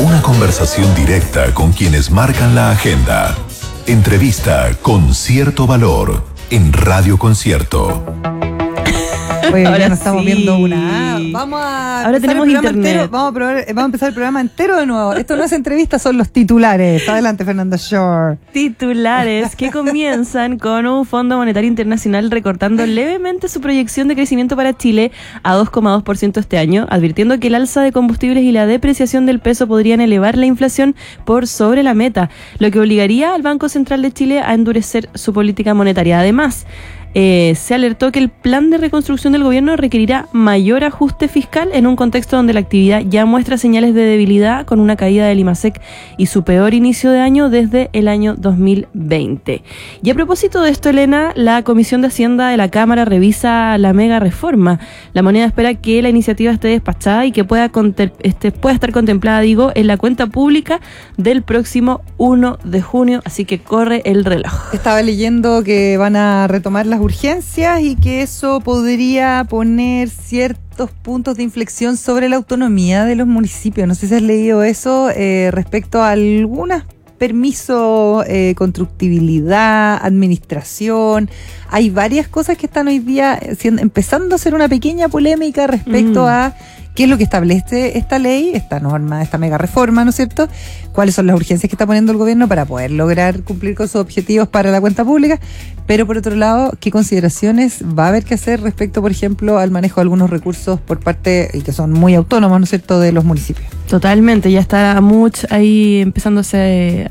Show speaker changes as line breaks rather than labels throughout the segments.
Una conversación directa con quienes marcan la agenda. Entrevista con cierto valor en Radio Concierto.
Oye,
Ahora
ya nos estamos
sí.
viendo una. Vamos a
Ahora tenemos internet.
entero. Vamos a empezar el programa entero de nuevo. Esto no es entrevista, son los titulares. Adelante, Fernanda Shore.
Titulares que comienzan con un Fondo Monetario Internacional recortando levemente su proyección de crecimiento para Chile a 2,2% este año, advirtiendo que el alza de combustibles y la depreciación del peso podrían elevar la inflación por sobre la meta, lo que obligaría al Banco Central de Chile a endurecer su política monetaria. Además, se alertó que el plan de reconstrucción del gobierno requerirá mayor ajuste fiscal en un contexto donde la actividad ya muestra señales de debilidad, con una caída del IMASEC y su peor inicio de año desde el año 2020. Y a propósito de esto, Elena, la Comisión de Hacienda de la Cámara revisa la mega reforma. La moneda espera que la iniciativa esté despachada y que pueda estar contemplada, en la cuenta pública del próximo 1 de junio, así que corre el reloj.
Estaba leyendo que van a retomar las urgencias y que eso podría poner ciertos puntos de inflexión sobre la autonomía de los municipios. No sé si has leído eso respecto a algunas permisos, constructibilidad, administración. Hay varias cosas que están hoy día empezando a ser una pequeña polémica respecto a qué es lo que establece esta ley, esta norma, esta mega reforma, ¿no es cierto? Cuáles son las urgencias que está poniendo el gobierno para poder lograr cumplir con sus objetivos para la cuenta pública, pero por otro lado, ¿qué consideraciones va a haber que hacer respecto, por ejemplo, al manejo de algunos recursos por parte, y que son muy autónomos, ¿no es cierto?, de los municipios?
Totalmente, ya está mucho ahí empezándose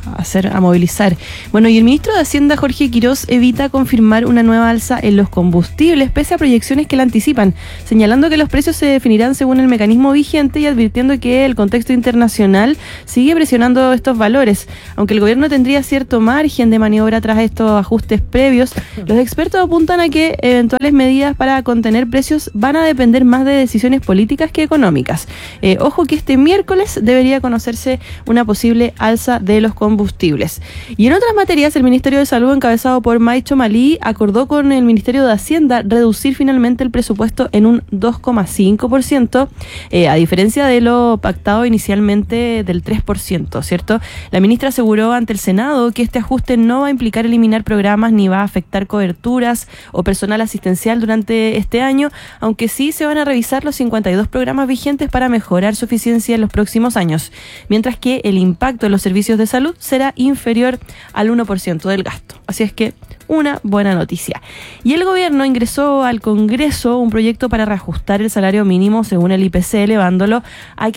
a movilizar. Bueno, y el ministro de Hacienda, Jorge Quirós, evita confirmar una nueva alza en los combustibles, pese a proyecciones que la anticipan, señalando que los precios se definirán según el mecanismo vigente y advirtiendo que el contexto internacional sigue presionando estos valores. Aunque el gobierno tendría cierto margen de maniobra tras estos ajustes previos, los expertos apuntan a que eventuales medidas para contener precios van a depender más de decisiones políticas que económicas. Ojo que este miércoles debería conocerse una posible alza de los combustibles. Y en otras materias, el Ministerio de Salud, encabezado por Maicho Malí, acordó con el Ministerio de Hacienda reducir finalmente el presupuesto en un 2,5%, a diferencia de lo pactado inicialmente del 3%, ¿cierto? La ministra aseguró ante el Senado que este ajuste no va a implicar eliminar programas ni va a afectar coberturas o personal asistencial durante este año, aunque sí se van a revisar los 52 programas vigentes para mejorar su eficiencia en los próximos años, mientras que el impacto en los servicios de salud será inferior al 1% del gasto. Así es que una buena noticia. Y el gobierno ingresó al Congreso un proyecto para reajustar el salario mínimo según el IPC, elevándolo a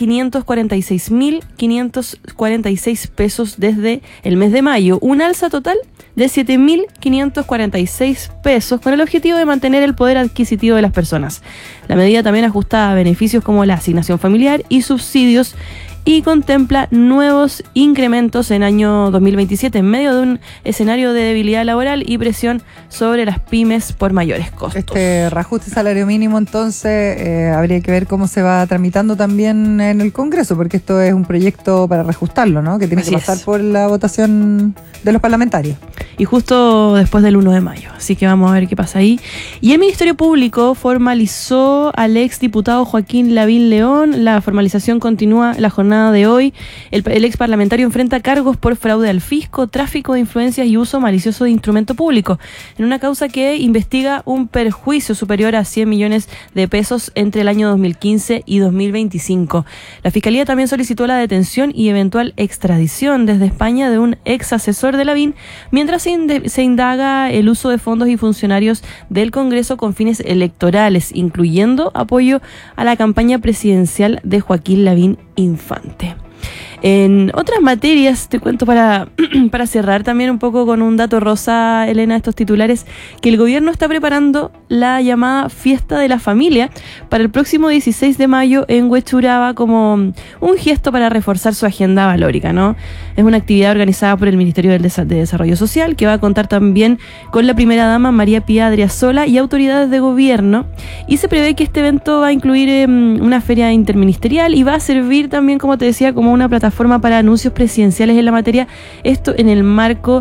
546.546 pesos desde el mes de mayo, un alza total de 7.546 pesos, con el objetivo de mantener el poder adquisitivo de las personas. La medida también ajusta a beneficios como la asignación familiar y subsidios, y contempla nuevos incrementos en año 2027 en medio de un escenario de debilidad laboral y presión sobre las pymes por mayores costos.
Este reajuste salario mínimo, entonces, habría que ver cómo se va tramitando también en el Congreso, porque esto es un proyecto para reajustarlo, ¿no?, que tiene que pasar por la votación de los parlamentarios.
Y justo después del 1 de mayo, así que vamos a ver qué pasa ahí. Y el Ministerio Público formalizó al exdiputado Joaquín Lavín León. La formalización continúa la jornada de hoy. El ex parlamentario enfrenta cargos por fraude al fisco, tráfico de influencias y uso malicioso de instrumento público, en una causa que investiga un perjuicio superior a 100 millones de pesos entre el año 2015 y 2025. La Fiscalía también solicitó la detención y eventual extradición desde España de un ex asesor de Lavín, mientras se indaga el uso de fondos y funcionarios del Congreso con fines electorales, incluyendo apoyo a la campaña presidencial de Joaquín Lavín Infante. En otras materias, te cuento para cerrar también un poco con un dato rosa, Elena, estos titulares, que el gobierno está preparando la llamada Fiesta de la Familia para el próximo 16 de mayo en Huechuraba como un gesto para reforzar su agenda valórica, ¿no? Es una actividad organizada por el Ministerio de Desarrollo Social, que va a contar también con la primera dama María Pía Adriasola y autoridades de gobierno, y se prevé que este evento va a incluir una feria interministerial y va a servir también, como te decía, como una plataforma para anuncios presidenciales en la materia, esto en el marco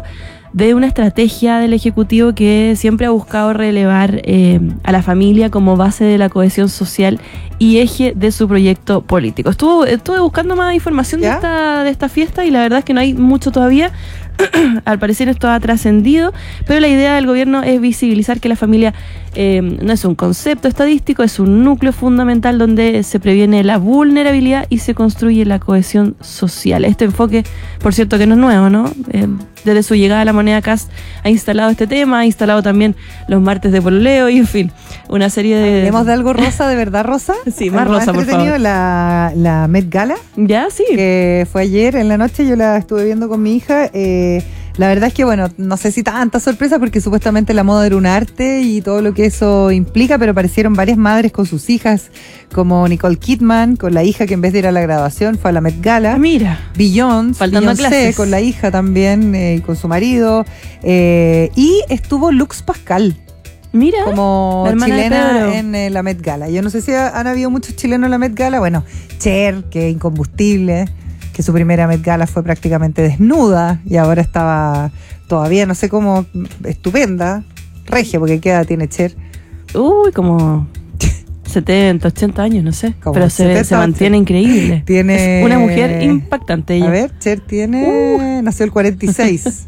de una estrategia del Ejecutivo que siempre ha buscado relevar a la familia como base de la cohesión social y eje de su proyecto político. Estuve buscando más información de esta fiesta y la verdad es que no hay mucho todavía. Al parecer esto ha trascendido, pero la idea del gobierno es visibilizar que la familia no es un concepto estadístico, es un núcleo fundamental donde se previene la vulnerabilidad y se construye la cohesión social. Este enfoque, por cierto, que no es nuevo, ¿no? Desde su llegada a la moneda Kast ha instalado este tema, ha instalado también los martes de pololeo y, en fin, una serie de...
¿Hablemos de algo rosa, de verdad rosa?
Sí, más rosa, por favor.
La Met Gala.
Ya, sí.
Que fue ayer en la noche, yo la estuve viendo con mi hija. La verdad es que, bueno, no sé si tanta sorpresa porque supuestamente la moda era un arte y todo lo que eso implica, pero aparecieron varias madres con sus hijas, como Nicole Kidman, con la hija que en vez de ir a la graduación fue a la Met Gala.
Mira.
Beyoncé con la hija también, y con su marido. Y estuvo Lux Pascal.
Mira,
como chilena en la Met Gala. Yo no sé si han habido muchos chilenos en la Met Gala. Bueno, Cher, que es incombustible, que su primera Met Gala fue prácticamente desnuda y ahora estaba todavía, no sé cómo, estupenda, regia, porque ¿qué edad tiene Cher?
Uy, como 70, 80 años, no sé,
como
pero 70, se mantiene increíble.
Tiene,
es una mujer impactante ella.
A ver, Cher tiene, nació el 46.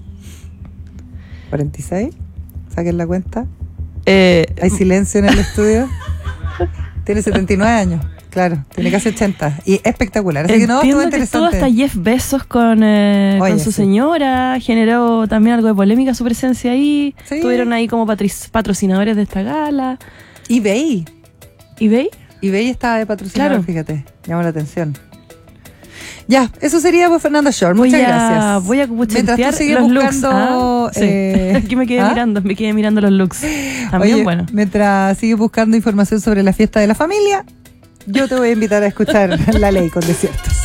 ¿46? Saquen la cuenta. Hay silencio en el estudio. Tiene 79 años. Claro, tiene casi 80. Y espectacular. Así que no, estuvo interesante.
Estuvo hasta Jeff Bezos con su señora. Generó también algo de polémica su presencia ahí. Sí. Estuvieron ahí como patrocinadores de esta gala.
eBay estaba de patrocinador, claro. Fíjate. Llamó la atención. Ya, eso sería pues Fernanda Shore. Muchas gracias.
Voy a cuchentear los looks. Aquí me quedé mirando los looks. También,
oye,
bueno.
Mientras sigues buscando información sobre la fiesta de la familia, yo te voy a invitar a escuchar La Ley con Desiertos.